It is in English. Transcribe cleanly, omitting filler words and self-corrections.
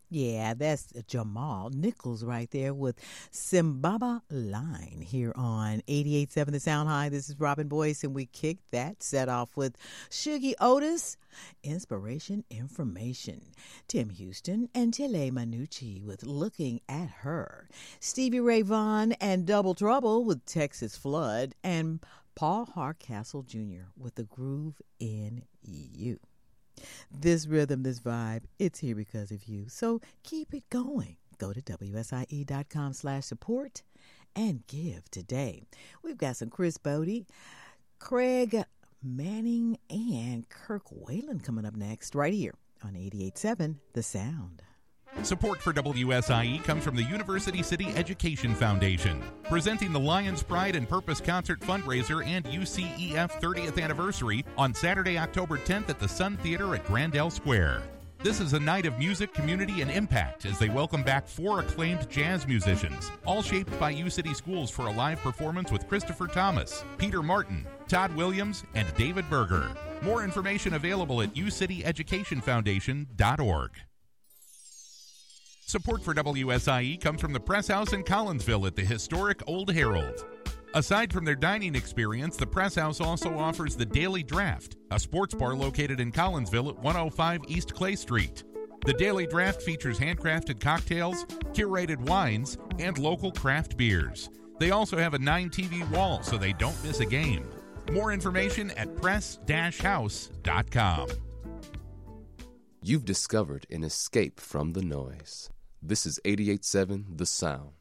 Yeah, that's Jamal Nichols right there with Simbaba Line here on 88.7 The Sound High. This is Robin Boyce, and we kicked that set off with Shuggy Otis, Inspiration Information. Tim Houston and Tile Manucci with Looking at Her. Stevie Ray Vaughan and Double Trouble with Texas Flood. And Paul Hardcastle Jr. with The Groove in You. This rhythm, this vibe, it's here because of you. So keep it going. Go to WSIE.com/support and give today. We've got some Chris Bodie, Craig Manning, and Kirk Whalen coming up next right here on 88.7 The Sound. Support for WSIE comes from the University City Education Foundation, presenting the Lions Pride and Purpose Concert fundraiser and UCEF 30th anniversary on Saturday, October 10th at the Sun Theater at Grandel Square. This is a night of music, community, and impact as they welcome back 4 acclaimed jazz musicians, all shaped by UCity Schools for a live performance with Christopher Thomas, Peter Martin, Todd Williams, and David Berger. More information available at ucityeducationfoundation.org. Support for WSIE comes from the Press House in Collinsville at the historic Old Herald. Aside from their dining experience, the Press House also offers the Daily Draft, a sports bar located in Collinsville at 105 East Clay Street. The Daily Draft features handcrafted cocktails, curated wines, and local craft beers. They also have a 9-TV wall so they don't miss a game. More information at press-house.com. You've discovered an escape from the noise. This is 88.7 The Sound.